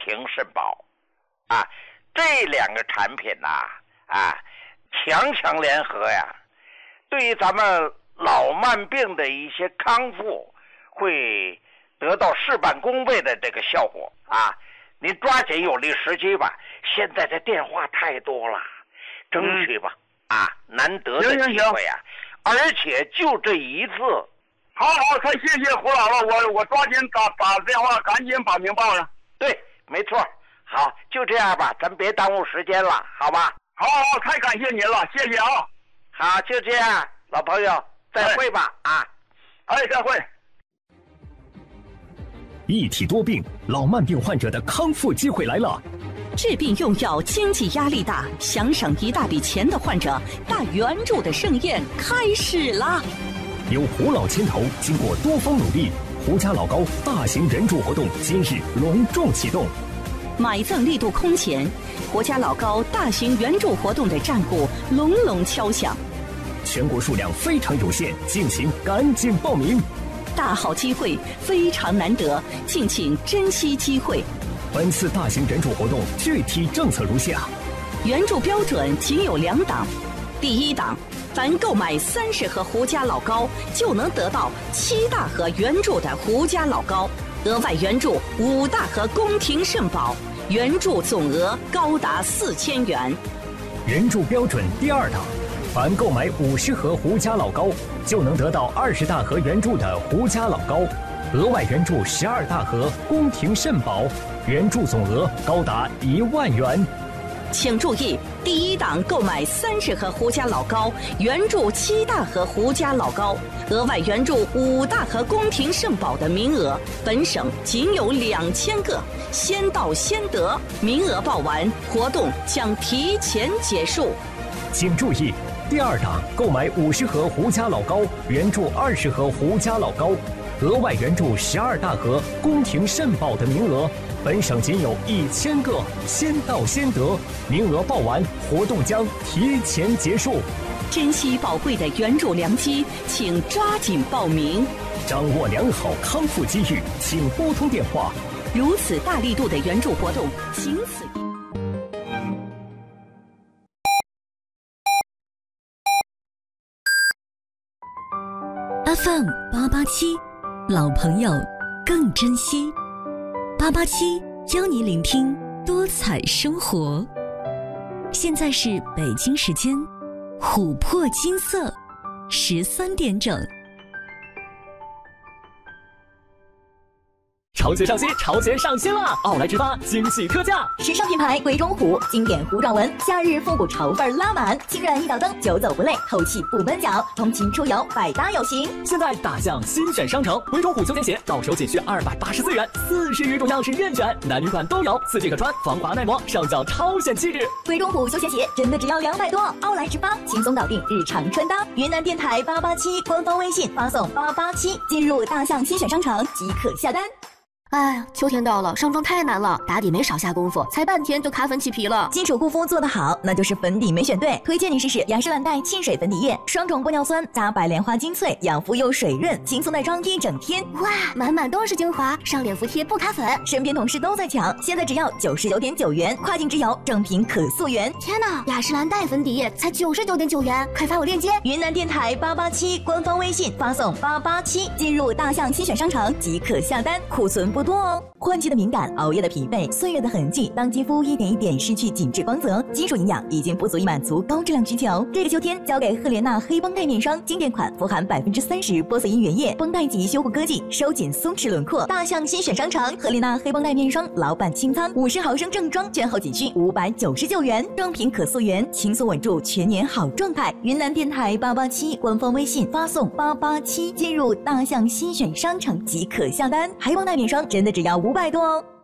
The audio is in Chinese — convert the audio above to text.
庭肾宝啊，这两个产品强联合呀，对于咱们老慢病的一些康复会得到事半功倍的这个效果啊！您抓紧有利时机吧，现在的电话太多了，争取吧难得的机会呀，而且就这一次。 好，太谢谢胡老了，我抓紧打电话，赶紧把名报上。 对，没错。好，就这样吧，咱别耽误时间了，好吧？ 好，太感谢您了，谢谢啊。 好，就这样，老朋友，再会吧再会。 一体多病，老慢病患者的康复机会来了。 治病用药经济压力大，想省一大笔钱的患者，大援助的盛宴开始了。 由胡老牵头，经过多方努力，胡家老高大型援助活动今日隆重启动。 买赠力度空前，胡家老高大型援助活动的战鼓隆隆敲响。 全国数量非常有限，敬请赶紧报名。 大好机会非常难得，敬请珍惜机会。 本次大型援助活动具体政策如下： 援助标准仅有2档，第1档，凡购买30盒胡家老高，就能得到7大盒援助的胡家老高，额外援助5大盒宫廷肾宝，援助总额高达4000元。 援助标准第2档，凡购买50盒胡家老高，就能得到20大盒援助的胡家老高，额外援助12大盒宫廷肾宝，援助总额高达1万元。 请注意，第1档购买30盒胡家老高，援助7大盒胡家老高，额外援助5大盒宫廷肾宝的名额，本省仅有2000个，先到先得，名额报完，活动将提前结束。 请注意，第2档购买50盒胡家老高，援助20盒胡家老高，额外援助12大盒宫廷肾宝的名额，本省仅有1000个，先到先得，名额报完，活动将提前结束。 珍惜宝贵的援助良机，请抓紧报名。 掌握良好康复机遇，请拨通电话。 如此大力度的援助活动，仅此一。 FM 887，老朋友更珍惜。887邀你聆听多彩生活。现在是北京时间琥珀金色13点整。 潮鞋上新，潮鞋上新了！奥莱直发惊喜特价， 时尚品牌鬼冢虎，经典糊状纹，夏日复古潮范拉满，轻软一脚蹬，久走不累，透气不闷脚，通勤出游百搭有型。 现在大象新选商城，鬼冢虎休闲鞋到手仅需284元，40余种样式任选，男女款都有，4季可穿，防滑耐磨，上脚超显气质。 鬼冢虎休闲鞋真的只要200多，奥莱直发轻松搞定日常穿搭。云南电台887官方微信发送887，进入大象新选商城即可下单。 哎呀，秋天到了，上妆太难了，打底没少下功夫，才半天就卡粉起皮了。 基础护肤做得好，那就是粉底没选对。推荐你试试雅诗兰黛沁水粉底液，双种玻尿酸加白莲花精粹，养肤又水润，轻松耐妆一整天。 哇，满满都是精华，上脸服帖不卡粉。 身边同事都在抢，现在只要99.9元，跨境直邮，正品可溯源。 天哪，雅诗兰黛粉底液才99.9元，快发我链接。 云南电台887官方微信发送887，进入大象新选商城即可下单，库存不多哦。换季的敏感，熬夜的疲惫，岁月的痕迹，当肌肤一点一点失去紧致光泽，基础营养已经不足以满足高质量需求。这个秋天交给赫莲娜黑绷带面霜，经典款，富含30%玻色因原液，绷带级修护科技，收紧松弛轮廓。大象新选商城赫莲娜黑绷带面霜老版清仓，50毫升正装，券后仅需599元，正品可溯源，轻松稳住全年好状态。云南电台887官方微信发送887，进入大象新选商城即可下单。黑绷带面霜真的只要500多哦。